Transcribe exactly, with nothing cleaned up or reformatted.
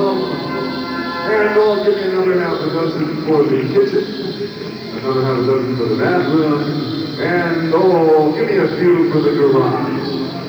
And oh, give me another half a dozen for the kitchen. Another half a dozen for the bathroom. And oh, give me a few for the garage.